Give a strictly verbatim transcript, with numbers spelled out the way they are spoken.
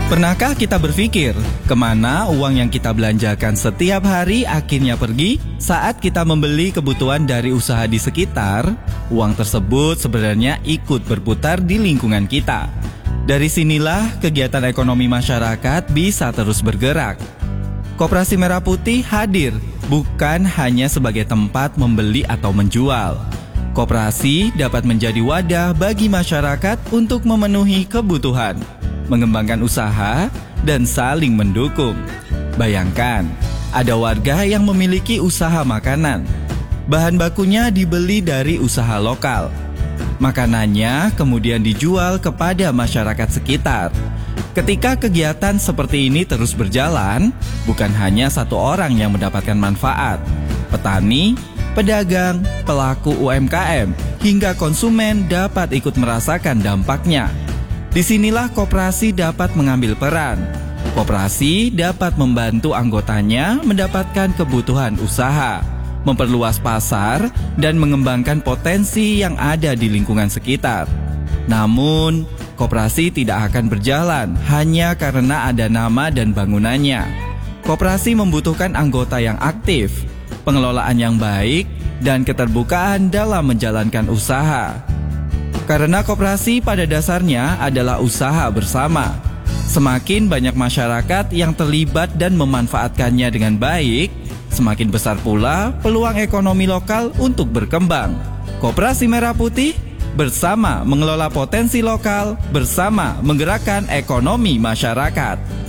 Pernahkah kita berpikir kemana uang yang kita belanjakan setiap hari akhirnya pergi saat kita membeli kebutuhan dari usaha di sekitar? Uang tersebut sebenarnya ikut berputar di lingkungan kita. Dari sinilah kegiatan ekonomi masyarakat bisa terus bergerak. Koperasi Merah Putih hadir bukan hanya sebagai tempat membeli atau menjual. Koperasi dapat menjadi wadah bagi masyarakat untuk memenuhi kebutuhan, mengembangkan usaha, dan saling mendukung. Bayangkan, ada warga yang memiliki usaha makanan. Bahan bakunya dibeli dari usaha lokal. Makanannya kemudian dijual kepada masyarakat sekitar. Ketika kegiatan seperti ini terus berjalan, bukan hanya satu orang yang mendapatkan manfaat. Petani, pedagang, pelaku U M K M, hingga konsumen dapat ikut merasakan dampaknya. Disinilah koperasi dapat mengambil peran. Koperasi dapat membantu anggotanya mendapatkan kebutuhan usaha, memperluas pasar, dan mengembangkan potensi yang ada di lingkungan sekitar. Namun, koperasi tidak akan berjalan hanya karena ada nama dan bangunannya. Koperasi membutuhkan anggota yang aktif, pengelolaan yang baik, dan keterbukaan dalam menjalankan usaha. Karena koperasi pada dasarnya adalah usaha bersama. Semakin banyak masyarakat yang terlibat dan memanfaatkannya dengan baik, semakin besar pula peluang ekonomi lokal untuk berkembang. Koperasi Merah Putih bersama mengelola potensi lokal, bersama menggerakkan ekonomi masyarakat.